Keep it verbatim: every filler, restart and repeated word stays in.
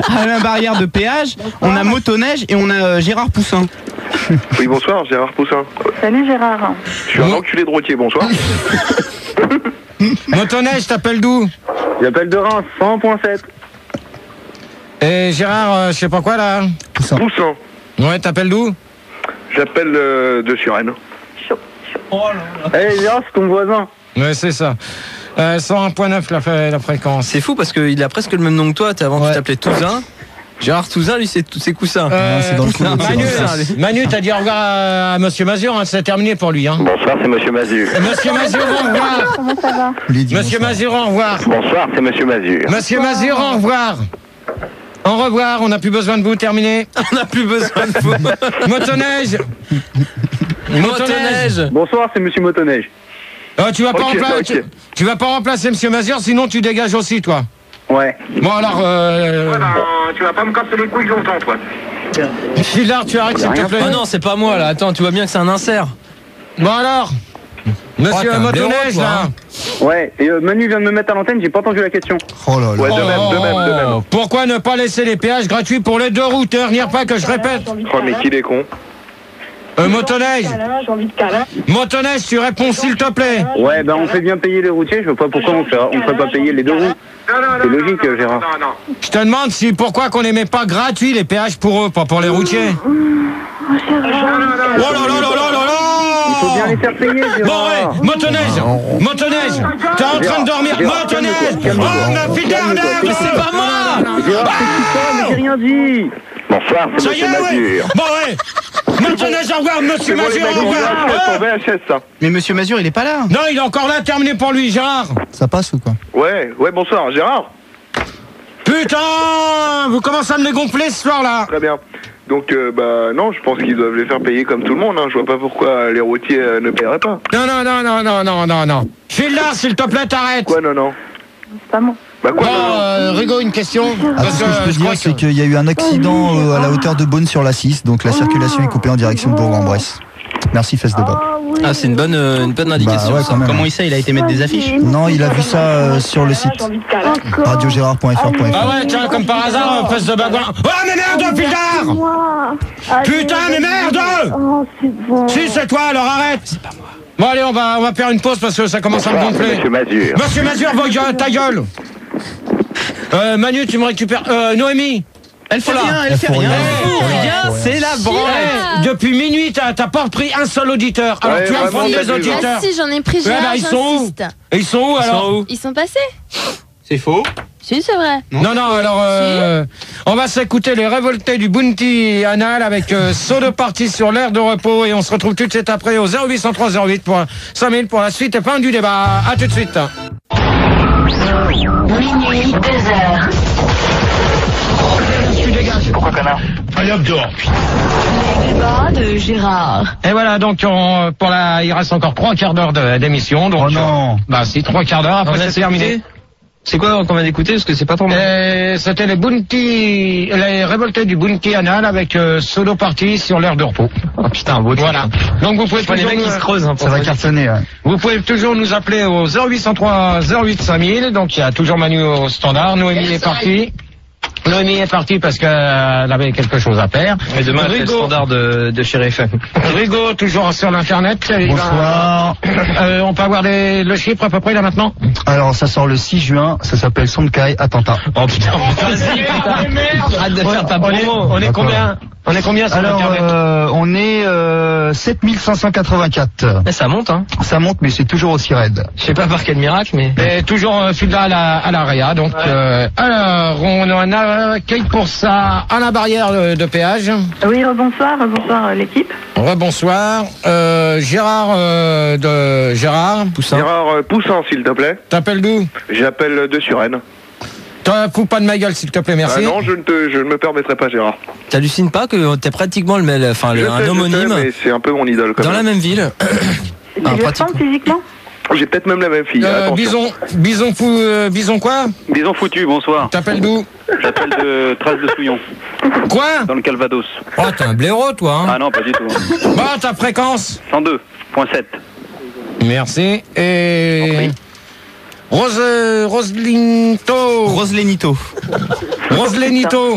à la barrière de péage, on a Motoneige et on a euh, Gérard Poussin. Oui, bonsoir, Gérard Poussin. Salut Gérard. Je suis un enculé de routier, bonsoir. Motoneige, t'appelles d'où? J'appelle de Reims, cent un virgule sept. Et Gérard, euh, je sais pas quoi là? Poussin. Poussin. Ouais, t'appelles d'où? J'appelle euh, de Suresnes. Chaud, chaud. Oh là là. Eh, hey, Gérard, c'est ton voisin. Ouais, c'est ça. Euh, cent un virgule neuf la, la fréquence. C'est fou parce qu'il a presque le même nom que toi. Avant, ouais. Tu t'appelais Touzin. Gérard Touzin, lui, c'est tous ses coussins. Euh, non, c'est dans le coup. Manu, Manu, t'as dit au revoir à, à Monsieur Mazur, hein, c'est terminé pour lui. Hein. Bonsoir, c'est Monsieur Mazur. Monsieur Mazur, au revoir. Comment ça va? Monsieur Mazur, au revoir. Bonsoir, c'est Monsieur Mazur. Monsieur Mazur, au revoir. Au revoir, on n'a plus besoin de vous, terminé. On n'a plus besoin de vous. Motoneige. Motoneige. Bonsoir, c'est Monsieur Motoneige. Oh, tu vas pas okay, remplacer, okay. tu, tu vas pas remplacer Monsieur Mazur, sinon tu dégages aussi, toi. Ouais. Bon alors, euh... Ouais, bah, tu vas pas me casser les couilles longtemps, toi. Philard, tu arrêtes s'il te plaît. Oh non, c'est pas moi là. Attends, tu vois bien que c'est un insert. Bon alors, Monsieur oh, Motoneige là. Ouais. Et euh, Manu vient de me mettre à l'antenne, j'ai pas entendu la question. Oh là là. Ouais, de même, de même, de même. Pourquoi ne pas laisser les péages gratuits pour les deux routeurs? N'y a pas que je répète. Oh mais qu'il est con. Euh, Motoneige. J'ai envie de câlin. Motoneige, tu réponds s'il te plaît. Ouais, ben on fait bien payer les routiers, je vois pas pourquoi on fait, on ferait pas payer les deux roues. C'est logique, Gérard. Je te demande si pourquoi qu'on les met pas gratuits les péages pour eux, pas pour les routiers. Oh là là là là là là. Il faut bien les faire payer, Gérard. Bon ouais, Motoneige, Motoneige, t'es en train de dormir, Motoneige. Oh ma fille d'arnaque, mais c'est pas moi. Gérard, qu'est-ce que tu fais? Mais j'ai rien dit. Bonsoir, c'est Monsieur Mazur. Bon ouais. Motoneige, au revoir, Monsieur Mazur, au revoir. Mais Monsieur Mazur, il est pas là. Non, il est encore là, terminé pour lui, Gérard. Ça passe ou quoi? Ouais, ouais, bonsoir, Gérard. Putain, vous commencez à me les gonfler ce soir-là. Très bien. Donc, euh, bah non, je pense qu'ils doivent les faire payer comme tout le monde. Hein. Je vois pas pourquoi les routiers euh, ne paieraient pas. Non, non, non, non, non, non, non, non. Philard, s'il te plaît, t'arrêtes. Quoi, non, non? C'est pas moi. Bah quoi, bon, non, non euh, Rigaud, une question. Ah, ce que je peux dire, c'est qu'il y a eu un accident euh, à la hauteur de Beaune sur la six, donc la circulation est coupée en direction de Bourg-en-Bresse. Merci, fesse de Bob. Ah, c'est une bonne, euh, une bonne indication. Bah, ouais, ça. Comment il sait? Il a été mettre des affiches? Non, il a vu ça euh, sur le site radio gérard point f r point f r. Ah ouais, tiens, comme par hasard, fesse de bagouin. Oh, mais merde, Philard. Putain, mais merde. Oh, c'est bon. Si, c'est toi, alors arrête. C'est pas moi. Bon, allez, on va, on va faire une pause parce que ça commence à me gonfler. Monsieur Mazur. Monsieur Mazur, vos gueules, ta gueule. Euh, Manu, tu me récupères. Euh, Noémie. Elle fait rien, elle, elle fait rien. Rien, c'est la branlette. Depuis minuit, t'as pas pris un seul auditeur. Alors ouais, tu informes les auditeurs. Ah si, j'en ai pris, j'ai ouais, bah, ils sont où? Et ils sont où ils alors sont où Ils sont passés. C'est faux. Si, c'est vrai. Non, non, non alors euh, on va s'écouter les révoltés du Bounty Anal avec euh, saut de partie sur l'air de repos et on se retrouve tout de suite après au zéro huit cent trois zéro huit pour cinq mille pour la suite et fin du débat. À tout de suite. Minuit, deux heures. Pourquoi connard? Allez hop dehors. Les débats de Gérard. Et voilà donc on, pour la, il reste encore trois quarts d'heure de- d'émission. Donc Oh non. euh, bah si trois quarts d'heure après On a c'est terminé. C'est quoi qu'on vient d'écouter? Parce que c'est pas trop mal. Et c'était les Bounty, les révoltés du Bounty Anal avec euh, solo party sur l'air de repos. Oh putain, beau. Voilà. Donc vous pouvez Je vois les toujours mecs qui nous- se creusent. Hein, pour Ça va cartonner, ouais. vous pouvez toujours nous appeler au zéro huit cent trois zéro huit cinq mille. Donc il y a toujours Manu au standard. Noémie est partie. Noémie est partie parce qu'elle avait quelque chose à faire. Et demain, c'est le Rigaud, standard de, de chez F M. Rigaud, toujours sur l'internet. Il va- Bonsoir. Euh, on peut avoir les, le chiffre à peu près là maintenant? Alors, ça sort le six juin, ça s'appelle Sonkai Attentat. Oh putain, vas-y, putain. Arrête de faire ta On est, promo. on est combien? On est combien sur Alors, internet? euh, on est euh, sept mille cinq cent quatre-vingt-quatre. Mais ça monte, hein. Ça monte, mais c'est toujours aussi raide. Je sais pas par quel miracle, mais. Et toujours euh, celui-là à la, à la Réa. Donc, euh, alors, on en accueille pour ça à la barrière de, de péage. Oui, rebonsoir, rebonsoir l'équipe. Rebonsoir. Euh, Gérard euh, de Gérard Poussin. Gérard euh, Poussin, s'il te plaît. T'appelles d'où? J'appelle de Suresnes. T'en fous pas de ma gueule, s'il te plaît, merci. Ah non, je ne, te, je ne me permettrai pas, Gérard. T'hallucines pas que t'es pratiquement le même, enfin, Je le, sais, un je sais, homonyme mais c'est un peu mon idole quand dans même. la même ville. Tu Ah, lui pratique. ressembles physiquement? J'ai peut-être même la même fille. Euh, attention. bison, bison fou, euh, bison quoi? Bison foutu, bonsoir. T'appelles d'où? J'appelle de Trace de Souillon, Quoi? dans le Calvados. Oh, t'es un blaireau, toi, hein? Ah non, pas du tout. Bon, ta fréquence? cent deux virgule sept. Merci. Et... Rose... Roselinito. Roselenito. Roselenito.